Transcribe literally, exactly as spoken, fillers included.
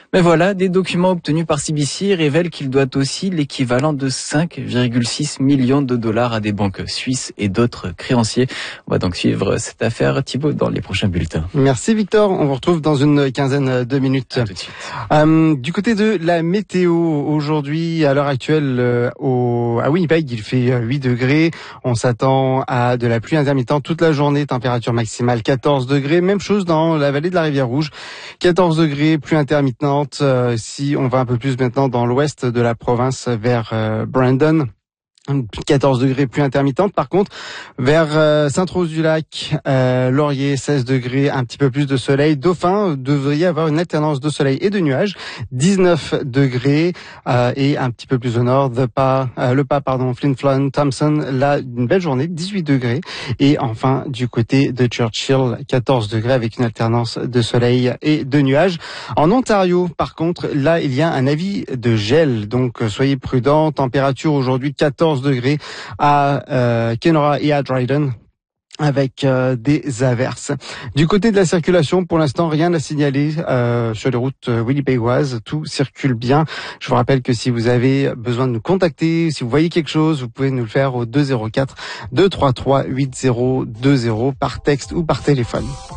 Mais voilà, des documents obtenus par C B C révèlent qu'il doit aussi l'équivalent de cinq virgule six millions de dollars à des banques suisses et d'autres créanciers. On va donc suivre cette affaire, Thibaut, dans les prochains bulletins. Merci Victor, on vous retrouve dans une quinzaine de minutes. À tout de suite. Euh, du côté de la météo, aujourd'hui, à l'heure actuelle, euh, au, à Winnipeg, il fait huit degrés. On s'attend à de la pluie intermittente toute la journée, température maximale quatorze degrés. Même chose dans la vallée de la Rivière Rouge, quatorze degrés, pluie intermittente. Euh, si on va un peu plus maintenant dans l'ouest de la province vers euh, Brandon, quatorze degrés, pluie intermittente. Par contre, vers euh, Sainte-Rose-du-Lac, euh, Laurier, seize degrés, un petit peu plus de soleil. Dauphin devrait y avoir une alternance de soleil et de nuages, dix-neuf degrés, euh, et un petit peu plus au nord, The Pas, euh, le Pas, pardon, Flin Flon, Thompson, là, une belle journée, dix-huit degrés. Et enfin, du côté de Churchill, quatorze degrés avec une alternance de soleil et de nuages. En Ontario, par contre, là, il y a un avis de gel, donc soyez prudents. Température aujourd'hui quatorze degrés à euh, Kenora et à Dryden, avec euh, des averses. Du côté de la circulation, pour l'instant, rien à signaler euh, sur les routes winnipégoises. Tout circule bien. Je vous rappelle que si vous avez besoin de nous contacter, si vous voyez quelque chose, vous pouvez nous le faire au deux zéro quatre, deux trois trois, huit zéro deux zéro par texte ou par téléphone.